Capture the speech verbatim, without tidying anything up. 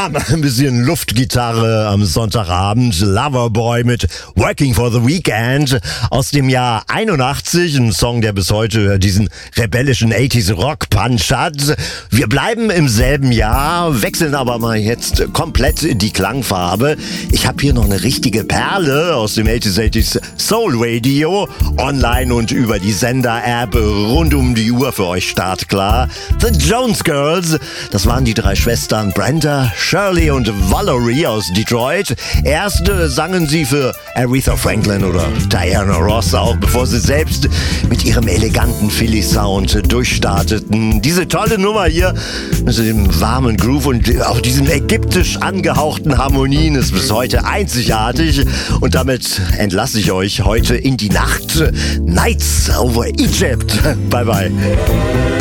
Ja, ein bisschen Luftgitarre am Sonntagabend. Loverboy mit Working for the Weekend aus dem Jahr einundachtzig. Ein Song, der bis heute diesen rebellischen achtziger Rock-Punch hat. Wir bleiben im selben Jahr, wechseln aber mal jetzt komplett die Klangfarbe. Ich habe hier noch eine richtige Perle aus dem achtziger achtziger Soul Radio. Online und über die Sender-App rund um die Uhr für euch startklar. The Jones Girls, das waren die drei Schwestern Brenda, Shirley und Valerie aus Detroit. Erst äh, sangen sie für Aretha Franklin oder Diana Ross auch, bevor sie selbst mit ihrem eleganten Philly-Sound durchstarteten. Diese tolle Nummer hier mit dem warmen Groove und auch diesen ägyptisch angehauchten Harmonien ist bis heute einzigartig. Und damit entlasse ich euch heute in die Nacht. Nights over Egypt. Bye bye.